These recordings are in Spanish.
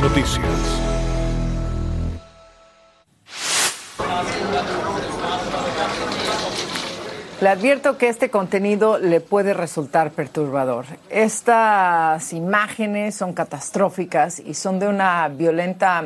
Noticias. Le advierto que este contenido le puede resultar perturbador. Estas imágenes son catastróficas y son de una violenta...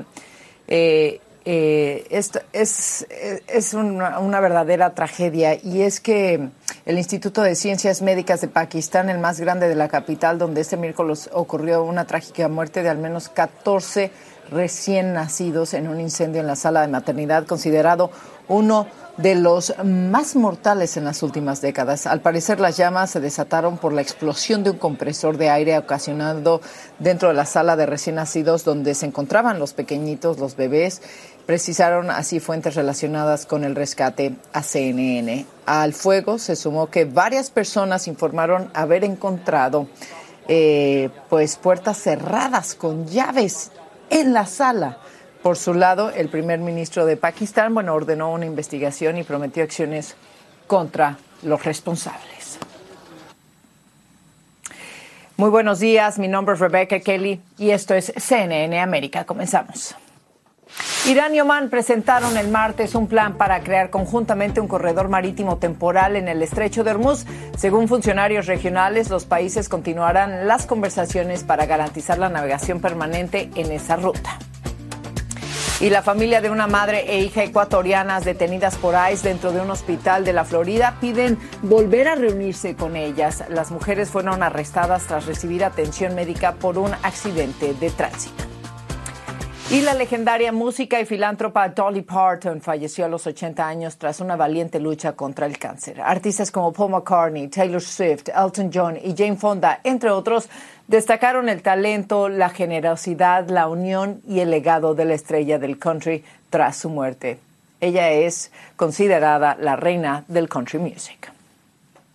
Esto es una verdadera tragedia, y es que el Instituto de Ciencias Médicas de Pakistán, el más grande de la capital, donde este miércoles ocurrió una trágica muerte de al menos 14 recién nacidos en un incendio en la sala de maternidad, considerado uno de los más mortales en las últimas décadas. Al parecer, las llamas se desataron por la explosión de un compresor de aire ocasionado dentro de la sala de recién nacidos donde se encontraban los pequeñitos, los bebés. Precisaron así fuentes relacionadas con el rescate a CNN. Al fuego se sumó que varias personas informaron haber encontrado puertas cerradas con llaves en la sala. Por su lado, el primer ministro de Pakistán, ordenó una investigación y prometió acciones contra los responsables. Muy buenos días, mi nombre es Rebecca Kelly y esto es CNN América. Comenzamos. Irán y Omán presentaron el martes un plan para crear conjuntamente un corredor marítimo temporal en el estrecho de Hormuz. Según funcionarios regionales, los países continuarán las conversaciones para garantizar la navegación permanente en esa ruta. Y la familia de una madre e hija ecuatorianas detenidas por ICE dentro de un hospital de la Florida piden volver a reunirse con ellas. Las mujeres fueron arrestadas tras recibir atención médica por un accidente de tránsito. Y la legendaria música y filántropa Dolly Parton falleció a los 80 años tras una valiente lucha contra el cáncer. Artistas como Paul McCartney, Taylor Swift, Elton John y Jane Fonda, entre otros, destacaron el talento, la generosidad, la unión y el legado de la estrella del country tras su muerte. Ella es considerada la reina del country music.